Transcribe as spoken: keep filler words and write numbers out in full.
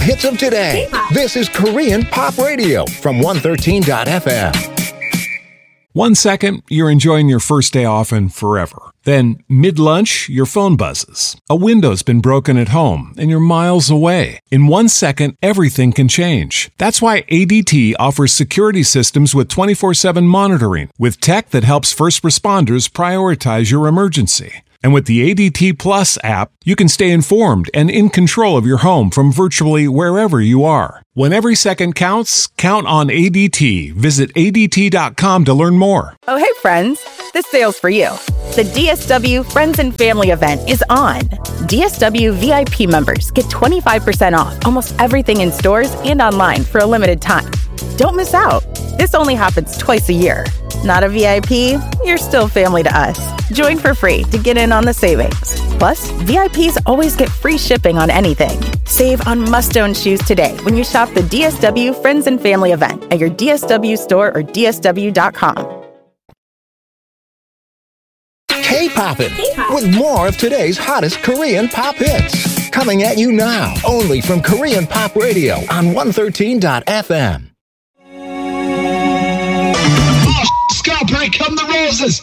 hits of today. K-pop. This is Korean Pop Radio from one thirteen dot f m. One second, you're enjoying your first day off and forever. Then, mid-lunch, your phone buzzes. A window's been broken at home, and you're miles away. In one second, everything can change. That's why A D T offers security systems with twenty-four seven monitoring, with tech that helps first responders prioritize your emergency. And with the A D T Plus app, you can stay informed and in control of your home from virtually wherever you are. When every second counts, count on A D T. Visit A D T dot com to learn more. Oh, hey, friends. This sale's for you. The D S W Friends and Family event is on. D S W V I P members get twenty-five percent off almost everything in stores and online for a limited time. Don't miss out. This only happens twice a year. Not a V I P? You're still family to us. Join for free to get in on the savings. Plus, V I Ps always get free shipping on anything. Save on must-own shoes today when you shop the D S W Friends and Family event at your D S W store or D S W dot com. K-Poppin', with more of today's hottest Korean pop hits. Coming at you now, only from Korean Pop Radio on one thirteen dot f m. Scalp, here come the roses.